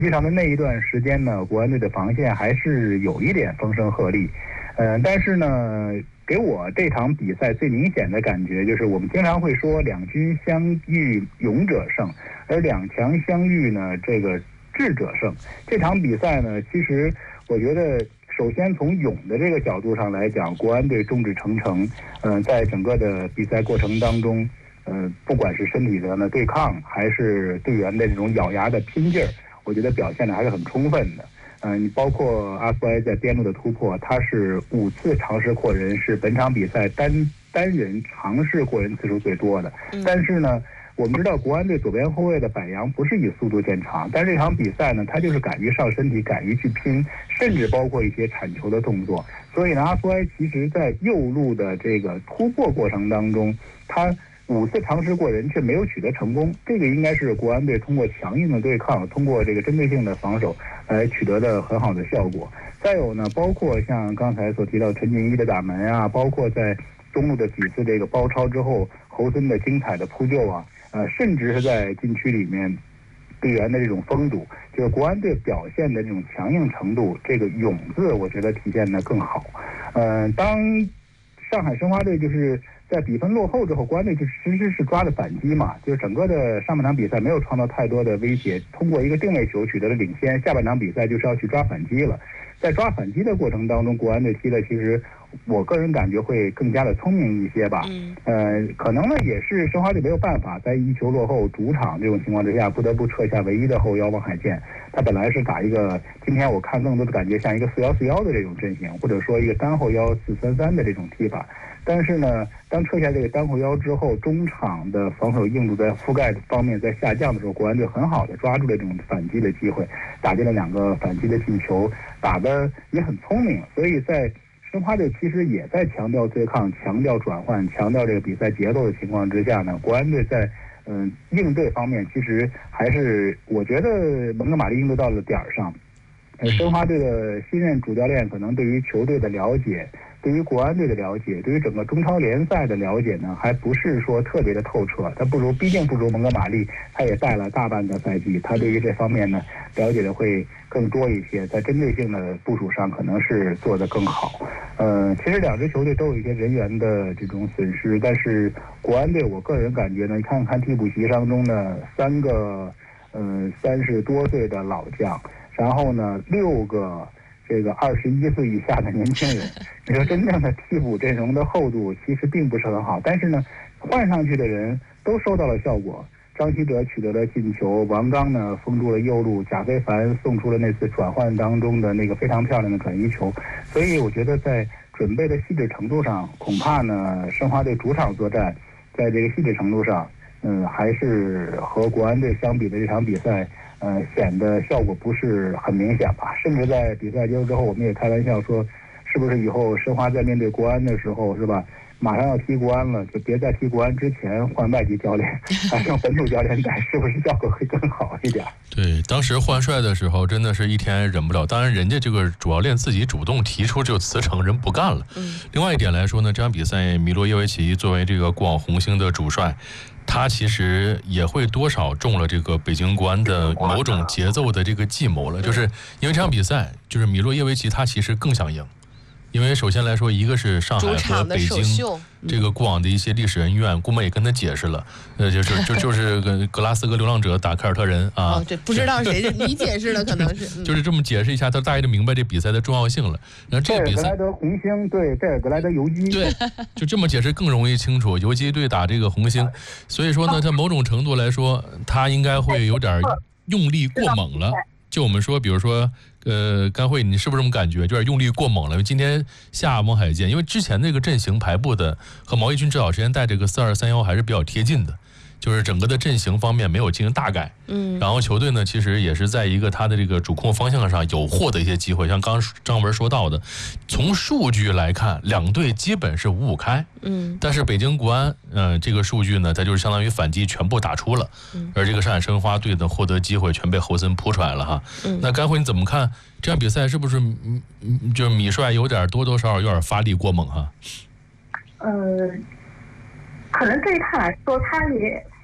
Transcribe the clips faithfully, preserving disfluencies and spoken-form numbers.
实际上的那一段时间呢，国安队的防线还是有一点风声鹤唳，呃，但是呢，给我这场比赛最明显的感觉就是，我们经常会说两军相遇勇者胜，而两强相遇呢，这个智者胜。这场比赛呢，其实我觉得，首先从勇的这个角度上来讲，国安队众志成城，嗯、呃，在整个的比赛过程当中，呃，不管是身体上的对抗，还是队员的这种咬牙的拼劲儿，我觉得表现的还是很充分的。嗯、呃，你包括阿苏埃在边路的突破，他是五次尝试过人，是本场比赛单单人尝试过人次数最多的。但是呢，我们知道国安队左边后卫的柏杨不是以速度见长，但是这场比赛呢，他就是敢于上身体，敢于去拼，甚至包括一些铲球的动作。所以呢，阿苏埃其实在右路的这个突破过程当中，他五次尝试过人却没有取得成功，这个应该是国安队通过强硬的对抗，通过这个针对性的防守来取得的很好的效果。再有呢，包括像刚才所提到陈锦一的打门啊，包括在中路的几次这个包抄之后，侯森的精彩的扑救啊，呃，甚至是在禁区里面队员的这种封堵，就是国安队表现的这种强硬程度，这个勇字我觉得体现的更好。呃，当上海申花队就是在比分落后之后，国安队就其实是抓的反击嘛，就是整个的上半场比赛没有创造太多的威胁，通过一个定位球取得了领先，下半场比赛就是要去抓反击了。在抓反击的过程当中，国安队踢的其实我个人感觉会更加的聪明一些吧。嗯，呃，可能呢也是申花队没有办法在一球落后主场这种情况之下，不得不撤下唯一的后腰王海建。他本来是打一个，今天我看更多的感觉像一个四幺四幺的这种阵型，或者说一个单后腰四三三的这种踢法。但是呢，当撤下这个单后腰之后，中场的防守硬度在覆盖方面在下降的时候，国安队很好的抓住了这种反击的机会，打进了两个反击的进球，打得也很聪明。所以在申花队其实也在强调对抗、强调转换、强调这个比赛节奏的情况之下呢，国安队在嗯、呃、应对方面其实还是我觉得蒙哥马利应对到了点儿上。呃，申花队的新任主教练可能对于球队的了解，对于国安队的了解，对于整个中超联赛的了解呢，还不是说特别的透彻。他不如，毕竟不如蒙哥马利，他也带了大半个赛季，他对于这方面呢了解的会更多一些，在针对性的部署上可能是做得更好。呃，其实两支球队都有一些人员的这种损失，但是国安队我个人感觉呢，你看看替补席当中的三个呃三十多岁的老将。然后呢，六个这个二十一岁以下的年轻人，你说真正的替补阵容的厚度其实并不是很好，但是呢，换上去的人都收到了效果。张稀哲取得了进球，王刚呢封住了右路，贾非凡送出了那次转换当中的那个非常漂亮的转移球。所以我觉得在准备的细致程度上，恐怕呢申花队主场作战，在这个细致程度上，嗯，还是和国安队相比的这场比赛。呃，显得效果不是很明显吧？甚至在比赛结束之后，我们也开玩笑说，是不是以后申花在面对国安的时候，是吧？马上要踢国安了，就别在踢国安之前换外籍教练，还用本土教练带，是不是效果会更好一点？ 对，当时换帅的时候，真的是一天忍不了。当然，人家这个主教练自己主动提出就辞呈，人不干了。嗯。另外一点来说呢，这场比赛米洛耶维奇作为这个过往红星的主帅。他其实也会多少中了这个北京国安的某种节奏的这个计谋了，就是因为这场比赛，就是米洛耶维奇他其实更想赢，因为首先来说，一个是上海和北京这个过往的一些历史恩怨，顾梦也跟他解释了，呃，就是就就是跟格拉斯哥流浪者打凯尔特人啊， 哦，这不知道谁是你解释的，可能是、 嗯、就是这么解释一下，他大概就明白这比赛的重要性了。然后这个比赛， 贝尔格莱德红星对贝尔格莱德游击， 对，就这么解释更容易清楚。游击队打这个红星，所以说呢，在某种程度来说，他应该会有点用力过猛了。就我们说，比如说，呃，甘慧，你是不是这么感觉？有点用力过猛了。今天下王海建，因为之前那个阵型排布的和毛一军指导之前带这个四二三幺还是比较贴近的，就是整个的阵型方面没有进行大改。嗯，然后球队呢，其实也是在一个他的这个主控方向上有获得一些机会，像刚刚张文说到的，从数据来看，两队基本是五五开。嗯，但是北京国安，呃，这个数据呢，它就是相当于反击全部打出了，嗯、而这个上海申花队呢，获得机会全被侯森扑出来了哈。嗯，那甘慧你怎么看这场比赛？是不是嗯嗯，就是米帅有点多多少少有点发力过猛哈？ 呃，可能对于他来说，他也非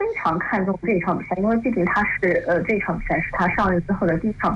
常看重这场比赛，因为毕竟他是呃这场比赛是他上任之后的第一场